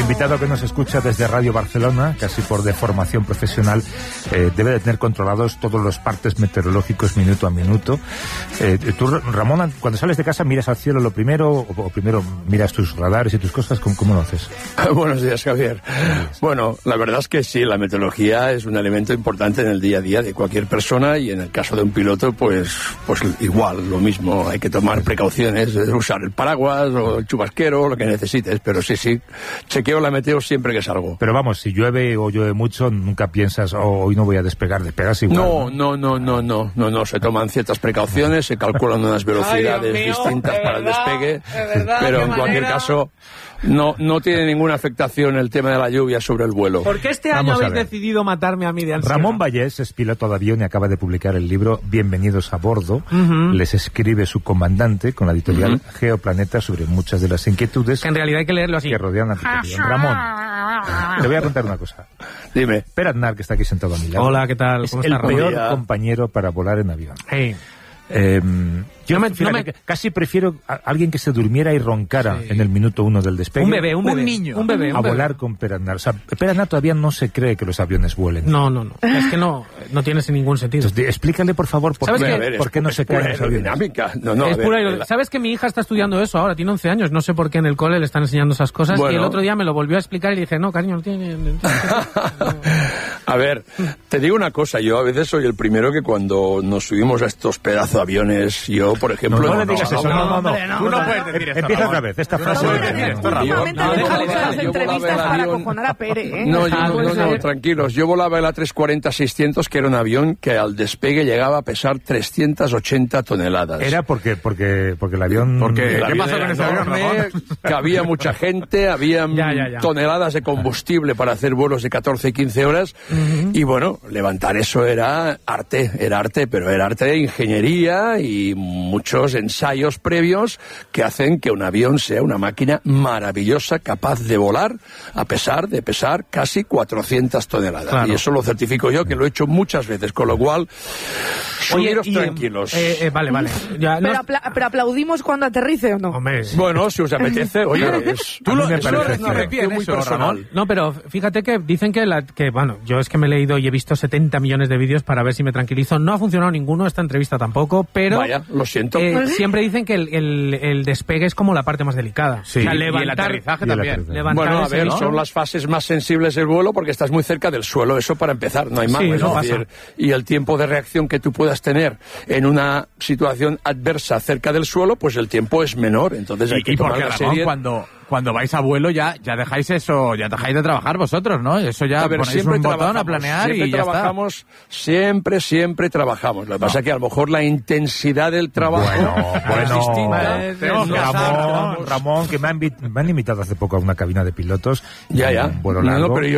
invitado que nos escucha desde Radio Barcelona, casi por deformación profesional, debe de tener controlados todos los partes meteorológicos minuto a minuto. Tú, Ramón, cuando sales de casa, ¿miras al cielo lo primero o primero miras tus radares y tus cosas? ¿Cómo lo haces? Buenos días, Javier. Bueno, la verdad es que sí, la meteorología es un elemento importante en el día a día de cualquier persona, y en el caso de un piloto, pues igual, lo mismo. Hay que tomar precauciones, usar el paraguas o el chubasquero, lo que necesites, pero sí, chequeo la meteo siempre que salgo. Pero vamos, si llueve o llueve mucho, nunca piensas, hoy no voy a despegar, despegas igual. No, se toman ciertas precauciones, se calculan unas velocidades distintas para el despegue, pero en cualquier caso no tiene ninguna afectación el tema de la lluvia sobre el vuelo. ¿Por qué este año habéis decidido matarme a mí de ansiedad? Ramón Vallés es piloto de avión y acaba de publicar el libro Bienvenidos a bordo. Les escribe su comandante con la editorial Geoplaneta sobre muchas de las inquietudes que en realidad hay que leerlo así, que rodean la tripulación. Ramón, te voy a contar una cosa. Dime. Per Aznar, que está aquí sentado a mi lado. Hola, ¿qué tal? Es ¿Cómo el estás, peor Ramón? compañero para volar en avión. Hey. Yo casi prefiero a alguien que se durmiera y roncara en el minuto 1 del despegue. Un bebé. A volar con Per Aznar. O sea, Per Aznar todavía no se cree que los aviones vuelen. No. Es que no tiene ningún sentido. Entonces, explícale, por favor, por qué no se caen los aviones. ¿Sabes que mi hija está estudiando eso ahora? Tiene 11 años. No sé por qué en el cole le están enseñando esas cosas. Bueno. Y el otro día me lo volvió a explicar y le dije, no, cariño, no tiene... A ver, te digo una cosa. Yo a veces soy el primero que cuando nos subimos a estos pedazos de aviones, yo, por ejemplo... No le digas eso, no. Tú no puedes decir esto. Empieza otra vez, esta frase. No, tranquilos. Yo volaba el A340-600, que era un avión que al despegue llegaba a pesar 380 toneladas. Era porque el avión... ¿Qué pasó con ese avión? Que había mucha gente, había toneladas de combustible para hacer vuelos de 14 y 15 horas, y bueno, levantar eso era arte, pero era arte de ingeniería y muchos ensayos previos que hacen que un avión sea una máquina maravillosa, capaz de volar a pesar de pesar casi 400 toneladas. Claro. Y eso lo certifico yo, que lo he hecho muchas veces, con lo cual, subiros tranquilos. Vale. Ya, pero aplaudimos cuando aterrice, ¿o no? Hombre, bueno, si os apetece, oye, tú lo muy personal. No, pero fíjate que dicen que bueno, yo es que me he leído y he visto 70 millones de vídeos para ver si me tranquilizo. No ha funcionado ninguno, esta entrevista tampoco, pero... Vaya, lo siento. Siempre dicen que el despegue es como la parte más delicada. Sí. O sea, y el aterrizaje también. Bueno, a ver, son las fases más sensibles del vuelo porque estás muy cerca del suelo. Eso para empezar, no hay más. Y el tiempo de reacción que tú puedas tener en una situación adversa cerca del suelo, pues el tiempo es menor. Entonces hay que tomar la serie. Cuando vais a vuelo ya dejáis eso, ya dejáis de trabajar vosotros, ¿no? Eso ya ponéis un botón a planear y ya trabajamos, está. Siempre trabajamos. Lo que pasa es que a lo mejor la intensidad del trabajo es distinta. Ramón, que me han invitado hace poco a una cabina de pilotos. Ya. Un vuelo largo. No, pero